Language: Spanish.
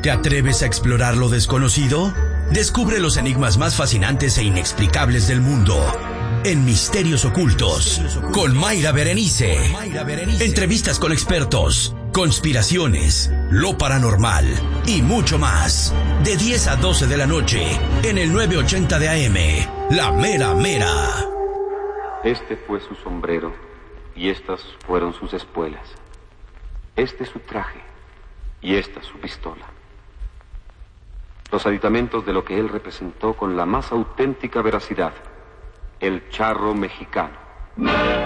¿Te atreves a explorar lo desconocido? Descubre los enigmas más fascinantes e inexplicables del mundo en Misterios Ocultos con Mayra Berenice. Entrevistas con expertos, conspiraciones, lo paranormal y mucho más. De 10 a 12 de la noche en el 980 de AM. La Mera Mera. Este fue su sombrero y estas fueron sus espuelas. Este su traje y esta su pistola. Los aditamentos de lo que él representó con la más auténtica veracidad, el charro mexicano.